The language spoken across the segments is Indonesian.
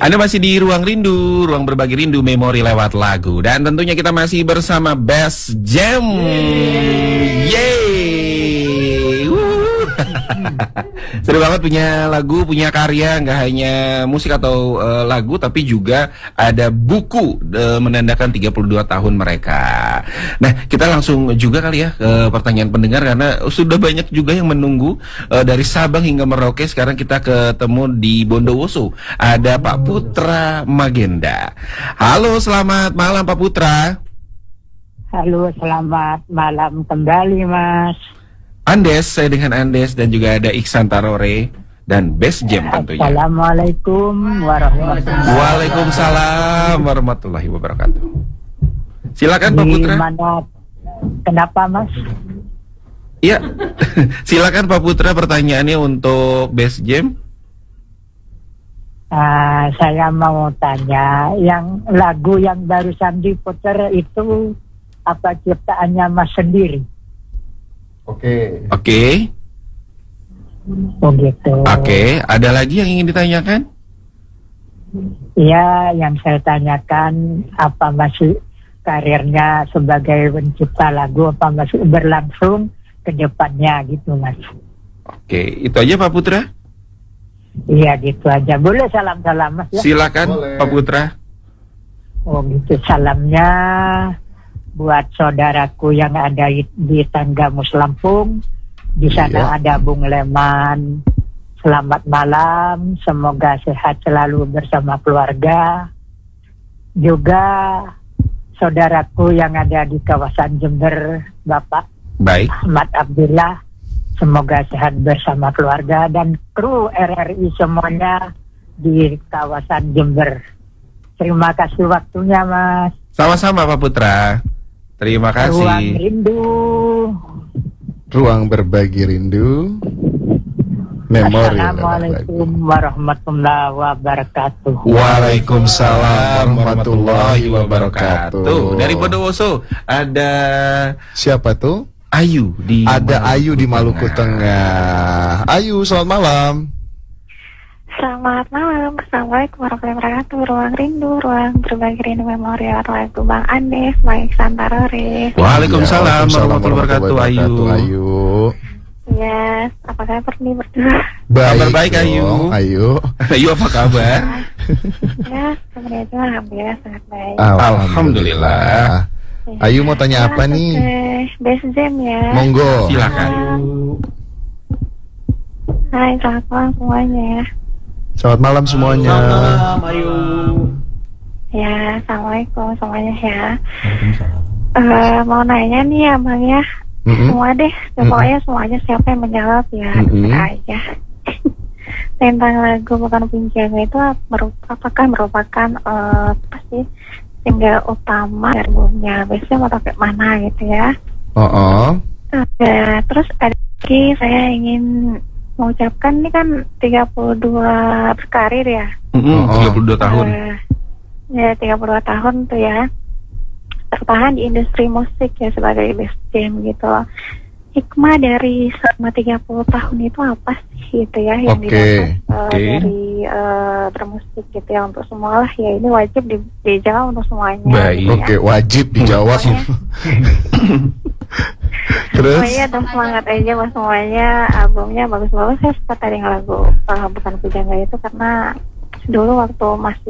Anda masih di Ruang Rindu, ruang berbagi rindu memori lewat lagu. Dan tentunya kita masih bersama Best Jam. Yeay. Seru banget punya lagu, punya karya, nggak hanya musik atau lagu, tapi juga ada buku menandakan 32 tahun mereka. Nah, kita langsung juga kali ya ke pertanyaan pendengar, karena sudah banyak juga yang menunggu dari Sabang hingga Merauke. Sekarang kita ketemu di Bondowoso. Ada Pak Putra Magenda. Halo, selamat malam Pak Putra. Halo, selamat malam kembali Mas Andes, saya dengan Andes, dan juga ada Iksan Tarore dan Best Jam tentunya. Assalamualaikum warahmatullahi wabarakatuh. Waalaikumsalam warahmatullahi wabarakatuh. Silakan Pak Putra. Kenapa Mas? Iya. Silakan Pak Putra, pertanyaannya untuk Best Jam. Saya mau tanya, yang lagu yang barusan diputar itu apa ciptaannya Mas sendiri? Oke. Oh gitu. Oke, ada lagi yang ingin ditanyakan? Iya, yang saya tanyakan, apa masih karirnya sebagai pencipta lagu, apa masih berlangsung ke depannya gitu Mas? Oke, itu aja Pak Putra? Iya gitu aja. Boleh salam-salam Mas ya? Silakan. Boleh. Pak Putra. Oh gitu, salamnya buat saudaraku yang ada di Tanggamus Lampung. Di sana ada Bung Leman. Selamat malam, semoga sehat selalu bersama keluarga. Juga saudaraku yang ada di kawasan Jember, Bapak Ahmad Abdullah, semoga sehat bersama keluarga, dan kru RRI semuanya di kawasan Jember. Terima kasih waktunya Mas. Sama-sama Pak Putra. Terima kasih. Ruang Rindu. Ruang berbagi rindu. Memori. Assalamualaikum warahmatullahi wabarakatuh. Waalaikumsalam warahmatullahi wabarakatuh. Dari Bondowoso ada siapa tuh? Ayu di Ayu di Maluku Tengah. Ayu, selamat malam. Selamat malam, assalamualaikum warahmatullahi wabarakatuh. Ruang Rindu, ruang berbagi rindu memori lagu Bang Andes, Bang Iksan Tarore. Waalaikumsalam warahmatullahi wabarakatuh. Ayu. Yes, apa kabar nih berdua? Kabar baik Ayu. Ayu apa kabar? Ya, kemudian alhamdulillah sangat baik. Alhamdulillah. Ayu mau tanya apa nih? Best Jam ya. Monggo. Silakan. Hai, selamat malam semuanya. Selamat malam semuanya. Selamat malam Ayu. Ya, assalamualaikum semuanya ya. Mau nanya nih ya Bang ya. Semua deh, pokoknya semuanya siapa yang menjawab ya, aja. Tentang lagu Bukan Pinjam itu apakah merupakan apa sih single utama albumnya? Biasanya mau pakai mana gitu ya? Terus ada lagi saya ingin mengucapkan ini kan 32 berkarir ya. 32 tahun. Ya 32 tahun tuh ya. Tertahan di industri musik ya sebagai Best Jam gitu. Hikmah dari selama 30 tahun itu apa sih gitu ya yang didapat dari bermusik gitu ya untuk semua lah ya, ini wajib dijawab untuk semuanya. Baik. Ya. Wajib dijawab. Terus? Oh iya, dong semangat aja mas semuanya, albumnya bagus-bagus. Saya suka tadi lagu Bukan Pujangga itu karena dulu waktu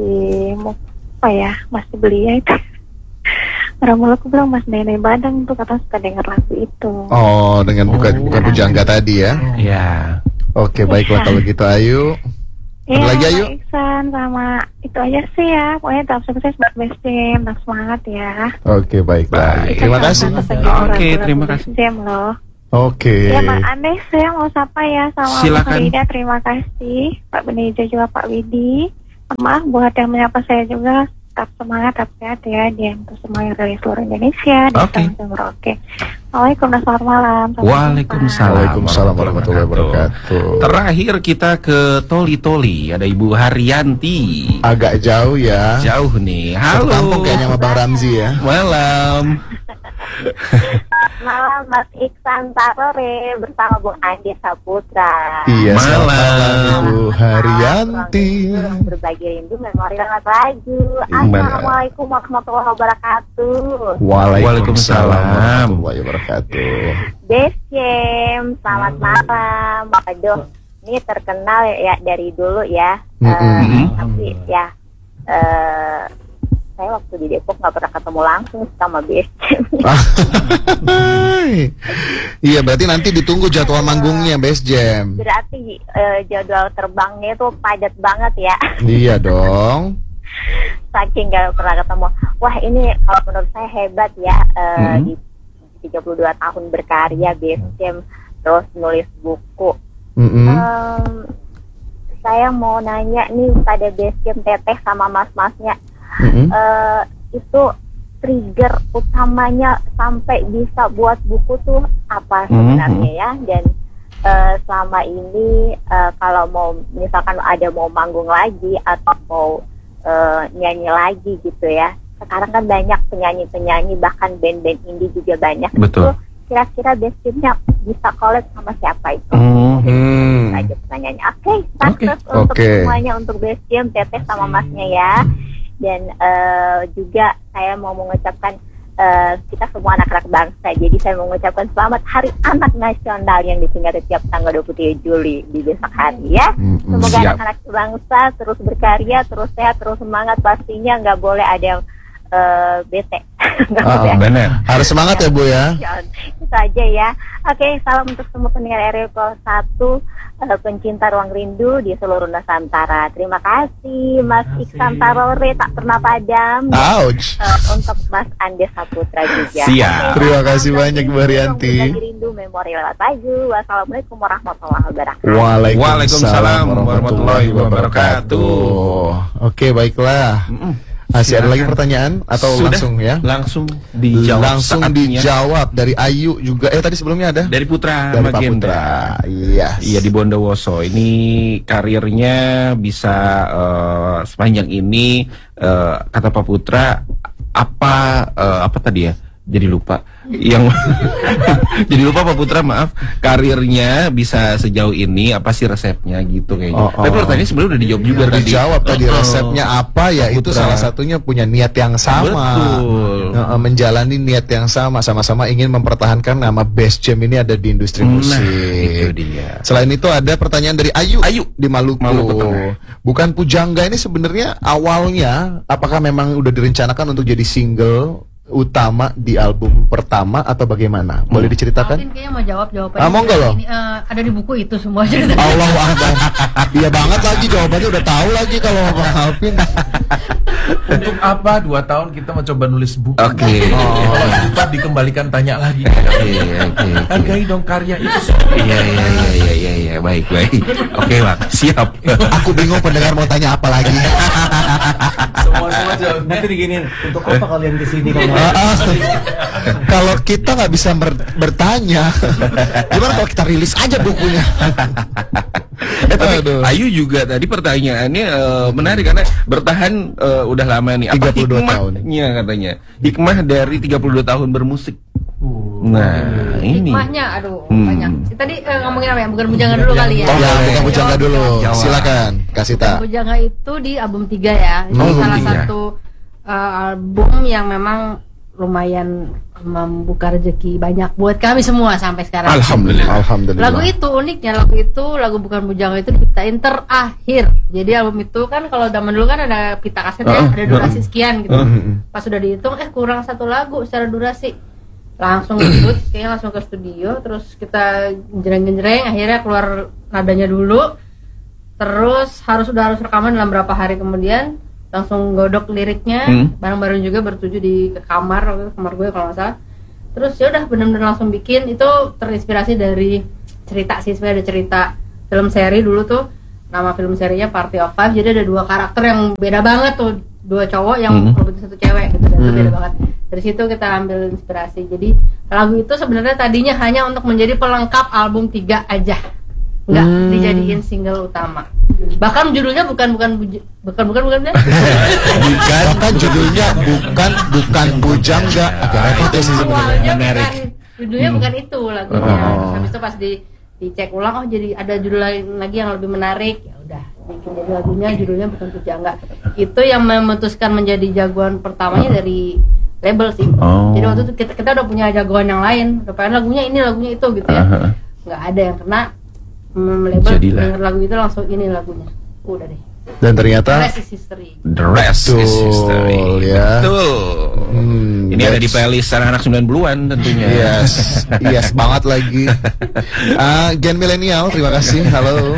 masih belia itu Ramulaku bilang Mas Nenek Badang tuh kata suka denger lagu itu. Oh, dengan bukan Pujangga tadi ya? Iya. Oke, baiklah kalau gitu Ayu. Ada lagi Ayu? Iksan sama itu aja sih ya. Pokoknya tetap sukses buat Best Jam, tetap semangat ya. Oke, baik. Terima kasih. Oke, terima kasih. Best Jam loh. Oke. Ya Pak Andes, saya mau sapa ya sama Silakan. Pak Rida, terima kasih. Pak Benejo juga Pak Widi. Maaf buat yang menyapa saya juga. Tetap semangat, tetap sehat ya, dia untuk semua yang dari seluruh Indonesia. Oke. Assalamualaikum dan selamat malam. Waalaikumsalam warahmatullahi wabarakatuh. Terakhir kita ke Toli-Toli, ada Ibu Haryanti. Agak jauh ya. Jauh nih. Halo. Satu kampung kayaknya sama Bang Ramzi ya. Malam. malam Mas Iksan Tarore bersama Bung Andi Saputra. Iya, Malam. malam Bu Haryanti. Berbagi rindu memori lewat lagu. Assalamualaikum warahmatullahi wabarakatuh. Waalaikumsalam warahmatullahi wabarakatuh. Desem, selamat malam. Aduh, ini terkenal ya dari dulu ya. Tapi ya. Saya waktu di Depok nggak pernah ketemu langsung sama Basecamp. Iya, berarti nanti ditunggu jadwal manggungnya Basecamp. Berarti jadwal terbangnya itu padat banget ya. Iya dong. Saking nggak pernah ketemu. Wah, ini kalau menurut saya hebat ya. Di 32 tahun berkarya Basecamp, terus nulis buku. Saya mau nanya nih pada Basecamp Teteh sama mas-masnya. Itu trigger utamanya sampai bisa buat buku tuh apa sebenarnya ya, dan selama ini kalau mau misalkan ada mau manggung lagi atau mau nyanyi lagi gitu ya, sekarang kan banyak penyanyi-penyanyi bahkan band-band indie juga banyak. Betul. Itu kira-kira Basecamp-nya bisa collab sama siapa itu? Aja pertanyaannya. Oke, untuk semuanya, untuk Basecamp, Teteh sama Masnya ya. Dan juga saya mau mengucapkan kita semua anak-anak bangsa, jadi saya mau mengucapkan selamat Hari Anak Nasional yang diperingati tiap tanggal 23 Juli di besok hari ya. Semoga anak-anak bangsa terus berkarya, terus sehat, terus semangat, pastinya nggak boleh ada yang bete. Benar. Harus semangat ya Bu ya. Itu aja ya. Oke, salam untuk semua pendengar RRI 1, pencinta ruang rindu di seluruh Nusantara. Terima kasih Mas Iksan Tarore, tak pernah padam. Ouch. Untuk Mas Andi Saputra juga. Siap. Terima kasih banyak Bu Haryanti. Berbagi rindu memori lewat lagu. Wassalamualaikum warahmatullahi wabarakatuh. Waalaikumsalam warahmatullahi wabarakatuh. Oke, baiklah. Masih ada lagi pertanyaan atau Sudah, langsung ya? Langsung dijawab. Langsung dijawab dari Ayu juga. Tadi sebelumnya ada? Dari Putra Dari Pak Magenda. Putra. Iya. Iya, di Bondowoso. Ini karirnya bisa sepanjang ini kata Pak Putra apa tadi ya? Jadi lupa. Yang jadi lupa Pak Putra, maaf. Karirnya bisa sejauh ini apa sih resepnya gitu kayaknya. Tapi pertanyaannya sebenarnya udah dijawab juga tadi. Dijawab tadi resepnya apa ya? Itu salah satunya punya niat yang sama. Betul. Menjalani niat yang sama-sama ingin mempertahankan nama Basecamp ini ada di industri musik. Itu dia. Selain itu ada pertanyaan dari Ayu di Maluku. Bukan Pujangga ini sebenarnya awalnya apakah memang udah direncanakan untuk jadi single utama di album pertama atau bagaimana? Boleh diceritakan? Alvin kayaknya mau jawab jawabannya. Monggo loh. Ini, ada di buku itu semua cerita. Allah Akbar. Iya banget lagi jawabannya udah tahu lagi kalau Bang Alvin. Untuk apa 2 tahun kita mencoba nulis buku? Oke. Kalau kita dikembalikan tanya lagi. Oke. Hargai dong karya itu. Iya, baik. Oke, Bang. Siap. Aku bingung pendengar mau tanya apa lagi. Semua jawab. Nanti diginin, untuk apa kalian kesini? Kalau kita nggak bisa bertanya, gimana kalau kita rilis aja bukunya? Tapi Ayu juga tadi pertanyaannya menarik karena bertahan udah lama nih. Apa 32 tahun. hikmahnya katanya? Hikmah dari 32 tahun bermusik. Nah, ini. Hikmahnya, banyak. Tadi ngomongin apa ya? Bukan Pujangga dulu kali ya. Bukan Pujangga dulu. Silakan, kasih tahu. Pujangga itu di album 3 ya. Itu salah satu album yang memang lumayan membuka rezeki banyak buat kami semua sampai sekarang. Alhamdulillah. Lagu itu uniknya, lagu Bukan Pujangga itu diciptain terakhir. Jadi album itu kan kalau zaman dulu kan ada pita kaset ya, ada durasi sekian gitu. Pas sudah dihitung kurang 1 lagu secara durasi. Langsung ikut, kayaknya langsung ke studio, terus kita genjreng-genjreng, akhirnya keluar nadanya dulu. Terus harus rekaman dalam berapa hari kemudian. Langsung godok liriknya, bareng-bareng juga bertuju ke kamar gue kalau nggak salah. Terus ya udah benar-benar langsung bikin. Itu terinspirasi dari cerita sih, sebenarnya ada cerita film seri dulu tuh, nama film serinya Party of Five. Jadi ada 2 karakter yang beda banget tuh, 2 cowok yang merebut 1 cewek gitu, dan itu beda banget. Dari situ kita ambil inspirasi. Jadi lagu itu sebenarnya tadinya hanya untuk menjadi pelengkap album 3 aja, nggak dijadiin single utama. Bahkan judulnya bukan bahkan judulnya bukan Pujangga. Agak repot ya sih sebenarnya. Menarik. Judulnya bukan itu lagunya. Habis itu pas dicek ulang, oh jadi ada judul lain lagi yang lebih menarik. Ya udah, bikin jadi lagunya judulnya bukan Pujangga. Itu yang memutuskan menjadi jagoan pertamanya dari label sih. Jadi waktu itu kita udah punya jagoan yang lain. Udah pengen lagunya ini, lagunya itu gitu ya. Nggak ada yang kena label denger lagu itu langsung ini lagunya. Udah deh. Dan ternyata The rest is history. The rest is history. Ya. Betul. Ini ada di playlist anak 90-an tentunya. Yes banget lagi. Gen milenial, terima kasih. Halo.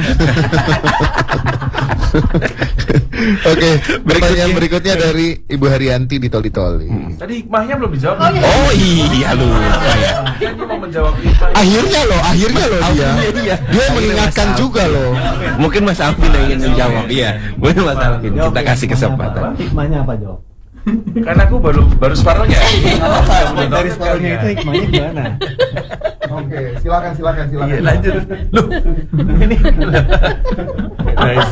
Oke, pertanyaan berikutnya dari Ibu Haryanti di Toli-Toli. Tadi hikmahnya belum dijawab. Oh iya lu. Dia mau menjawab hikmahnya. Akhirnya loh dia. Dia mengingatkan juga loh. Mungkin Mas Alvin yang ingin menjawab. Iya, mungkin Mas Alvin. Kita kasih kesempatan. Hikmahnya apa, Jo? Karena aku baru separuhnya. Dari separuhnya itu hikmahnya gimana? Oke, silakan. Iya, lanjut. Loh. Ini. Nice.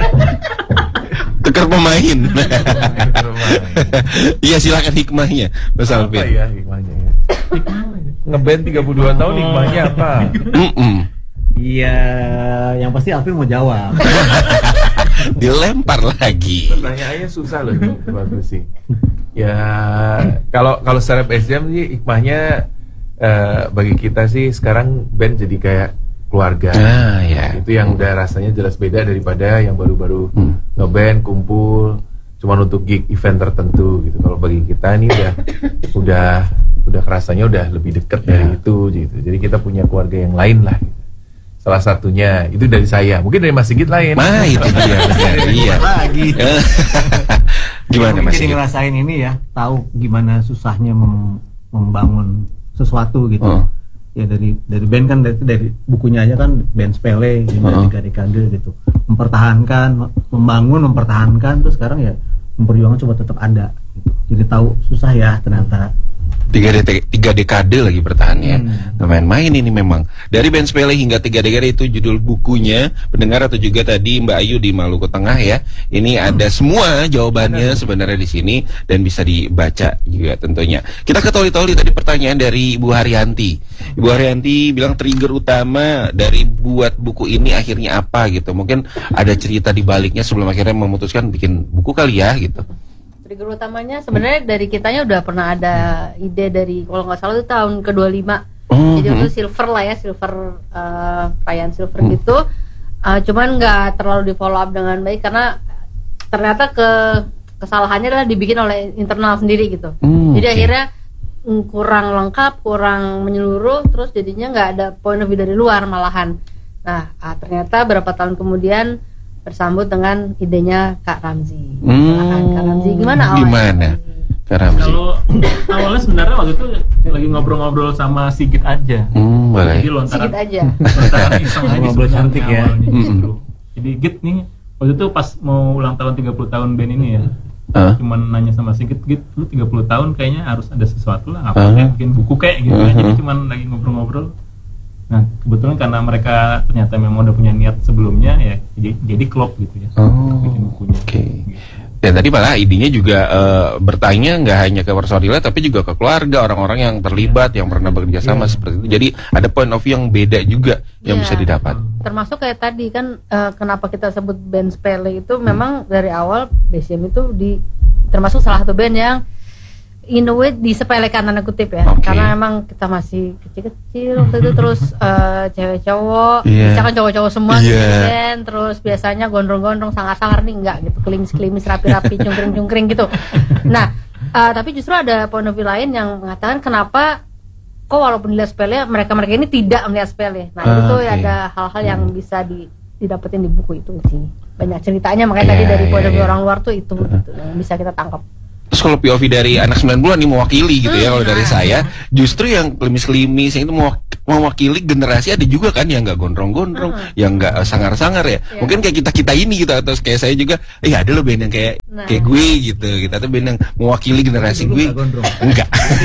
Tukar pemain. Iya, silakan hikmahnya, Mas Apa Alvin. ya hikmahnya ya? Ngeband 32 tahun hikmahnya apa? Iya, yang pasti Alvin mau jawab. Dilempar lagi. Pertanyaannya susah loh ini, bagus sih. Ya, kalau secara PSM sih hikmahnya bagi kita sih sekarang band jadi kayak keluarga. Ya. Itu yang udah rasanya jelas beda daripada yang baru-baru ngeband kumpul cuma untuk gig event tertentu gitu. Kalau bagi kita ini udah kerasanya udah lebih dekat dari itu gitu. Jadi kita punya keluarga yang lain lah gitu. Salah satunya itu dari saya, mungkin dari Mas Sigit lain. Nah, itu dia. Iya. Lagi. Gimana Mas Jadi Sigit? ngerasain ini ya, tahu gimana susahnya membangun sesuatu gitu. Ya dari band kan dari bukunya aja kan band sepele gimana 3 dekade gitu. Mempertahankan terus sekarang ya memperjuangkan coba tetap ada gitu. Jadi tahu susah ya ternyata. 3 dekade lagi bertahannya. Nggak main-main ini memang. Dari band sepele hingga 3 dekade itu judul bukunya. Pendengar atau juga tadi Mbak Ayu di Maluku Tengah ya. Ini ada semua jawabannya sebenarnya di sini dan bisa dibaca juga tentunya. Kita ke Toli-Toli tadi pertanyaan dari Ibu Haryanti. Ibu Haryanti bilang trigger utama dari buat buku ini akhirnya apa gitu. Mungkin ada cerita di baliknya sebelum akhirnya memutuskan bikin buku kali ya gitu. Trigger utamanya sebenarnya dari kitanya udah pernah ada ide dari kalau nggak salah itu tahun ke-25. Jadi itu silver lah ya, perayaan silver gitu. Cuman nggak terlalu di follow up dengan baik karena ternyata kesalahannya adalah dibikin oleh internal sendiri gitu. Jadi akhirnya kurang lengkap, kurang menyeluruh, terus jadinya nggak ada point of view dari luar malahan. Nah ternyata berapa tahun kemudian bersambut dengan idenya Kak Ramzi. Kak Ramzi gimana awalnya? Kak Ramzi? Kalau awalnya sebenarnya waktu itu lagi ngobrol-ngobrol sama Sigit aja. Boleh. Jadi lontaran iseng aja Ngobrol cantik ya. Jadi Git nih waktu itu pas mau ulang tahun 30 tahun band ini ya. Cuman nanya sama Sigit, Git lu 30 tahun kayaknya harus ada sesuatu lah, apa bikin buku kayak gitu ya. Jadi cuman lagi ngobrol-ngobrol. Nah kebetulan karena mereka ternyata memang udah punya niat sebelumnya ya, jadi klop gitu ya, bikin bukunya. Dan tadi malah idenya juga bertanya nggak hanya ke personilnya tapi juga ke keluarga, orang-orang yang terlibat, yang pernah bekerja sama seperti itu. Jadi ada point of view yang beda juga yang bisa didapat. Termasuk kayak tadi kan kenapa kita sebut band sepele itu memang dari awal BCM itu termasuk salah satu band yang in a way disepelekan tanda kutip ya, karena memang kita masih kecil-kecil waktu itu, terus cewek cowok, misalkan cowok-cowok semua gitu kan, terus biasanya gondrong-gondrong sangar-sangar nih enggak gitu, kelimis-kelimis rapi-rapi, cungkring-cungkring gitu. Nah tapi justru ada point of view lain yang mengatakan kenapa kok walaupun dilihat sepele mereka ini tidak melihat sepele. Nah itu ada hal-hal yang bisa didapetin di buku itu sih, banyak ceritanya, makanya tadi dari point of view orang luar tuh itu gitu yang bisa kita tangkap. Terus kalau POV dari anak 90-an ini mewakili gitu ya, kalau dari saya justru yang klimis-klimis yang itu mewakili generasi, ada juga kan yang nggak gondrong-gondrong, yang nggak sangar-sangar ya. Mungkin kayak kita ini gitu, atau kayak saya juga, ada lo band yang kayak gue gitu. Kita tuh band yang mewakili generasi gue. Enggak.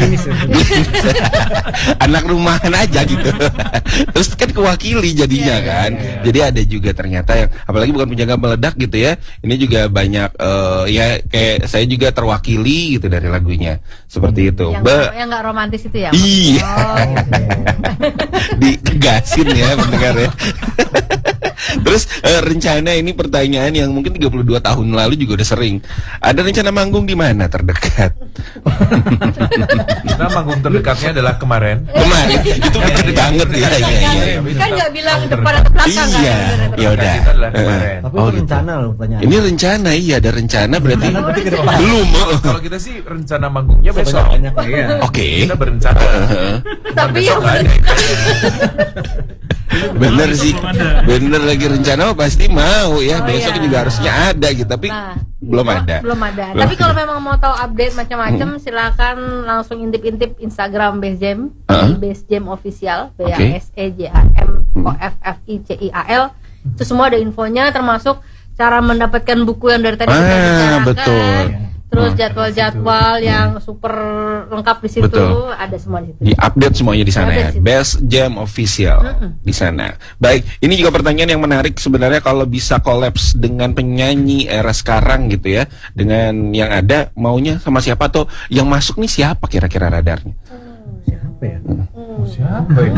Anak rumahan aja gitu. Terus kan kewakili jadinya kan. Jadi ada juga ternyata yang, apalagi bukan penjaga meledak gitu ya. Ini juga banyak ya kayak saya juga terwakili gitu dari lagunya. Seperti itu. Yang nggak romantis itu ya? Iya. Ditegasin ya pendengar ya. Terus rencana, ini pertanyaan yang mungkin 32 tahun lalu juga udah sering. Ada rencana manggung di mana terdekat? Nah, manggung terdekatnya adalah kemarin. Itu deket banget ya. Iya. Kan nggak bilang depan atau belakang kan? Iya. Ya udah. Tapi itu rencana loh pertanyaan. Ini rencana, ada rencana berarti. Belum. Kalau kita sih rencana manggungnya besok. Oke. Kita berencana. Tapi yang bener sih, bener lagi rencana pasti mau ya. Besok juga harusnya ada gitu, tapi belum ada. Tapi kalau memang mau tahu update macam-macam, silakan langsung intip Instagram Base Jam, Base Jam Official, BASEJAMOFFICIAL. Itu semua ada infonya, termasuk cara mendapatkan buku yang dari tadi kita bicarakan. Betul. Terus jadwal-jadwal yang super lengkap di situ, ada semua di situ. Di-update semuanya di sana ya. Best Jam Official di sana. Baik, ini juga pertanyaan yang menarik sebenarnya, kalau bisa kolaps dengan penyanyi era sekarang gitu ya, dengan yang ada, maunya sama siapa, atau yang masuk nih siapa kira-kira radarnya? Siapa ya? Siapa ya?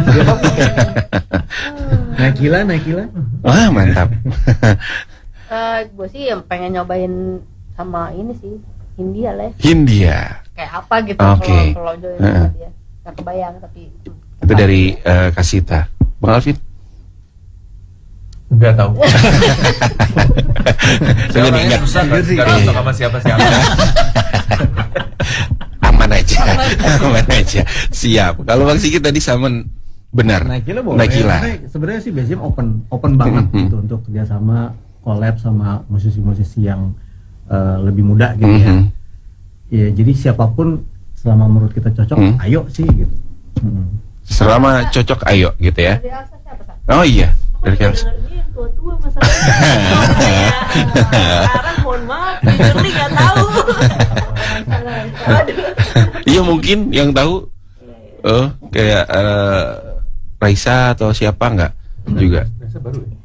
Nakila. Wah, mantap. Gue sih yang pengen nyobain sama ini sih, Hindia lah ya. Hindia. Kayak apa gitu kalau join sama dia. Gak kebayang tapi. Itu dari Kasita. Bang Alvin? Enggak tahu. Saya ingat. Enggak tahu sama siapa-siapa. Aman aja. Siap. Kalau Bang Sigit tadi sama benar. Nakila boleh. Sebenarnya sih Base Jam open banget gitu untuk kerjasama, collab sama musisi-musisi yang lebih muda gitu ya. Ya jadi siapapun selama menurut kita cocok, ayo sih gitu. Selama cocok ayo gitu ya. Dari Elsa siapa, Sa? Oh iya, dari Elsa. Ini yang tua-tua masalahnya. Sekarang mohon maaf, literally nggak tahu. Iya mungkin yang tahu. Kayak Raisa atau siapa nggak juga. Raisa baru ya.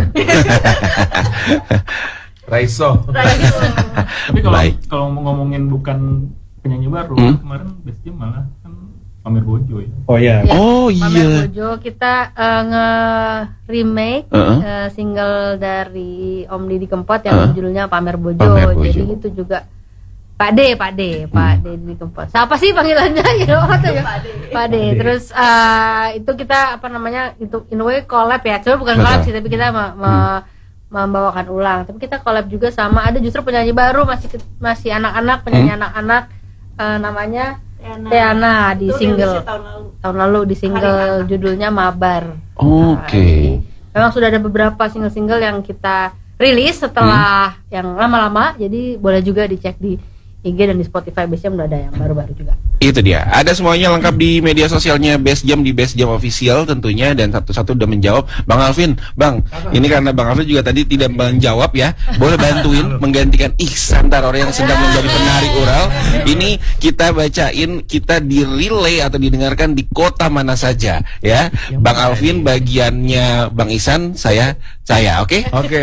Raiso. Tapi kalau ngomongin bukan penyanyi baru, kemarin Base Jam malah kan Pamer Bojo ya. Oh iya. Pamer Bojo kita nge-remake single dari Om Didi Kempot yang judulnya Pamer Bojo. Jadi itu juga Pak D Didi Kempot. Siapa sih panggilannya? Pak D. Terus itu kita itu in a way collab ya. Cuma bukan collab sih, tapi kita membawakan ulang. Tapi kita collab juga sama, ada justru penyanyi baru, masih anak-anak, penyanyi anak-anak, namanya Teana di single tahun lalu di single judulnya Mabar. Oke. Memang sudah ada beberapa single-single yang kita rilis setelah yang lama-lama, jadi boleh juga dicek di IG dan di Spotify Base Jam udah ada yang baru-baru juga. Itu dia. Ada semuanya lengkap di media sosialnya Base Jam, di Base Jam Official tentunya, dan satu-satu udah menjawab. Bang Alvin, ini karena Bang Alvin juga tadi tidak menjawab ya. Boleh bantuin menggantikan Ihsan Tarore yang sedang menjadi penari ural. Ini kita bacain, kita di relay atau didengarkan di kota mana saja ya. Bang Alvin bagiannya Bang Ihsan, saya, oke? Oke.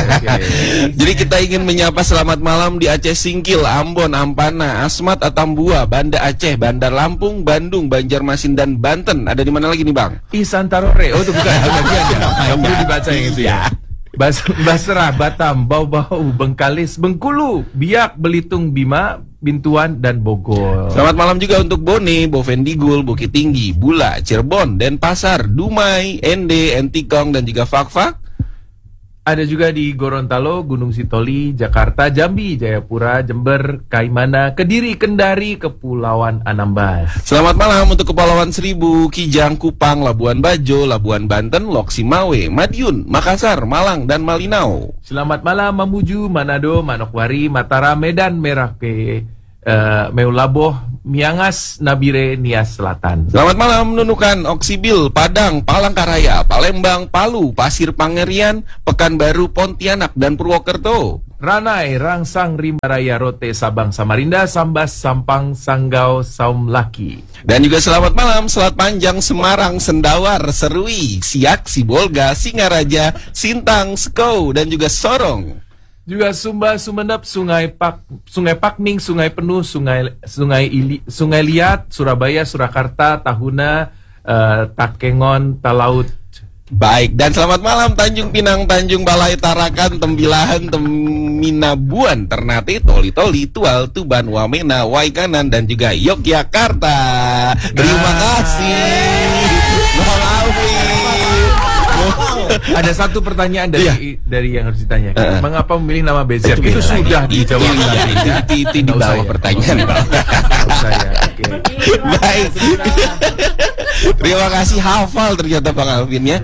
Jadi kita ingin menyapa selamat malam di Aceh Singkil, Ambon, Ampana, Asmat, Atambua, Banda Aceh, Bandar Lampung, Bandung, Banjarmasin, dan Banten. Ada di mana lagi nih Bang? Ihsan Tarore. Oh itu bukan bagiannya. Yang perlu dibaca yang itu ya. Basra, Batam, Bau-Bau, Bengkalis, Bengkulu, Biak, Belitung, Bima, Bintuan, dan Bogor. Selamat malam juga untuk Bone, Bovendigul, Bukit Tinggi, Bula, Cirebon, Denpasar, Dumai, Ende, Entikong, dan juga Fakfak. Ada juga di Gorontalo, Gunung Sitoli, Jakarta, Jambi, Jayapura, Jember, Kaimana, Kediri, Kendari, Kepulauan Anambas. Selamat malam untuk Kepulauan Seribu, Kijang, Kupang, Labuan Bajo, Labuan Banten, Loksimawe, Madiun, Makassar, Malang, dan Malinau. Selamat malam Mamuju, Manado, Manokwari, Mataram, Medan, Merauke, Meulaboh Miangas Nabire Nias Selatan. Selamat malam Nunukan, Oksibil, Padang, Palangkaraya, Palembang, Palu, Pasir Pangerian, Pekanbaru, Pontianak, dan Purwokerto. Ranai, Rangsang, Rimbaraya, Rote, Sabang, Samarinda, Sambas, Sampang, Sanggau, Saumlaki. Dan juga selamat malam, Selat Panjang, Semarang, Sendawar, Serui, Siak, Sibolga, Singaraja, Sintang, Sekou, dan juga Sorong. Juga Sumba, Sumenep, Sungai Pakning, Sungai Penuh, Sungai Liat, Surabaya, Surakarta, Tahuna, Takengon, Talaut. Baik, dan selamat malam Tanjung Pinang, Tanjung Balai, Tarakan, Tembilahan, Teminabuan, Ternate, Toli-Toli, Tual, Tuban, Wamena, Waikanan, dan juga Yogyakarta. Terima kasih Bang Alvin. Ada satu pertanyaan dari yang harus ditanyakan. Mengapa memilih nama BZM? Itu sudah dijawab. Itu di bawah pertanyaan. Baik. Terima kasih, hafal ternyata Bang Alvin ya.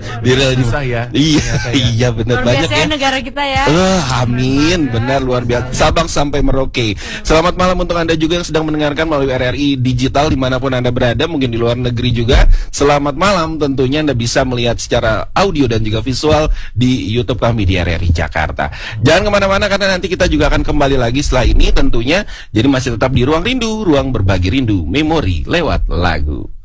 Iya benar banyak ya. Negara kita ya. Amin, benar luar biasa. Sabang sampai Merauke. Selamat malam untuk Anda juga yang sedang mendengarkan melalui RRI Digital dimanapun Anda berada, mungkin di luar negeri juga. Selamat malam, tentunya Anda bisa melihat secara audio dan juga visual di YouTube kami di RRI Jakarta. Jangan kemana-mana karena nanti kita juga akan kembali lagi setelah ini tentunya. Jadi masih tetap di Ruang Rindu, ruang berbagi rindu, memori lewat lagu.